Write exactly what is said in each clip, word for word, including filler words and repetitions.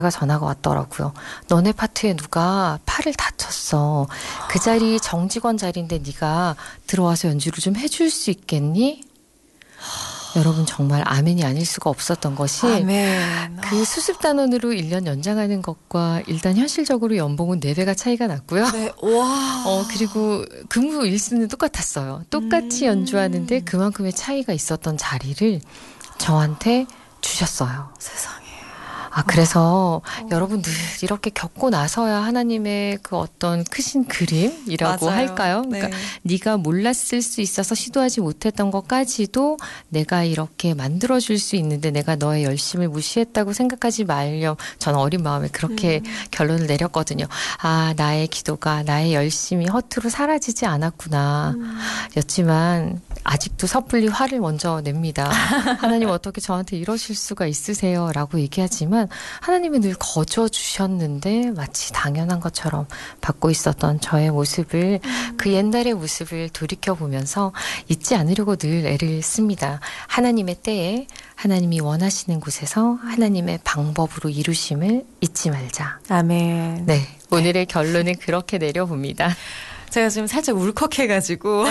전화가 왔더라고요. 너네 파트에 누가 팔을 다쳤어. 그 자리 정직원 자리인데 네가 들어와서 연주를 좀 해줄 수 있겠니? 여러분 정말 아멘이 아닐 수가 없었던 것이 아멘. 그 수습단원으로 일 년 연장하는 것과 일단 현실적으로 연봉은 네 배가 차이가 났고요. 네. 와. 어, 그리고 근무 일수는 똑같았어요. 똑같이 음. 연주하는데 그만큼의 차이가 있었던 자리를 저한테 주셨어요. 세상에. 아, 그래서 어. 여러분 늘 이렇게 겪고 나서야 하나님의 그 어떤 크신 그림이라고 맞아요. 할까요? 그러니까 네. 네가 몰랐을 수 있어서 시도하지 못했던 것까지도 내가 이렇게 만들어줄 수 있는데 내가 너의 열심을 무시했다고 생각하지 말렴. 저는 어린 마음에 그렇게 음. 결론을 내렸거든요. 아, 나의 기도가 나의 열심이 허투루 사라지지 않았구나. 음. 였지만 아직도 섣불리 화를 먼저 냅니다. 하나님 어떻게 저한테 이러실 수가 있으세요? 라고 얘기하지만 하나님은 늘 거저 주셨는데 마치 당연한 것처럼 받고 있었던 저의 모습을 음. 그 옛날의 모습을 돌이켜보면서 잊지 않으려고 늘 애를 씁니다. 하나님의 때에 하나님이 원하시는 곳에서 하나님의 방법으로 이루심을 잊지 말자. 아멘. 네, 오늘의 결론은 그렇게 내려봅니다. 제가 지금 살짝 울컥해가지고.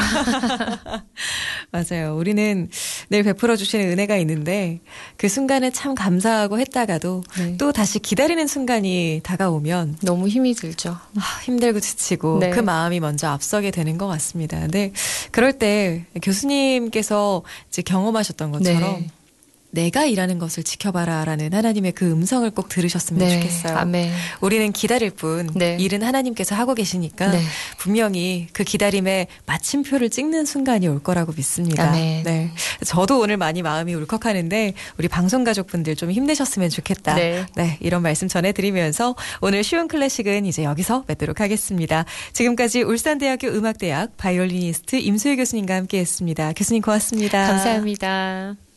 맞아요. 우리는 늘 베풀어 주시는 은혜가 있는데 그 순간에 참 감사하고 했다가도 네. 또 다시 기다리는 순간이 다가오면 너무 힘이 들죠. 아, 힘들고 지치고 네. 그 마음이 먼저 앞서게 되는 것 같습니다. 근데 그럴 때 교수님께서 이제 경험하셨던 것처럼 네. 내가 일하는 것을 지켜봐라라는 하나님의 그 음성을 꼭 들으셨으면 네. 좋겠어요. 아멘. 우리는 기다릴 뿐 네. 일은 하나님께서 하고 계시니까 네. 분명히 그 기다림에 마침표를 찍는 순간이 올 거라고 믿습니다. 아멘. 네, 저도 오늘 많이 마음이 울컥하는데 우리 방송 가족분들 좀 힘내셨으면 좋겠다. 네. 네, 이런 말씀 전해드리면서 오늘 쉬운 클래식은 이제 여기서 맺도록 하겠습니다. 지금까지 울산대학교 음악대학 바이올리니스트 임수혜 교수님과 함께했습니다. 교수님 고맙습니다. 감사합니다.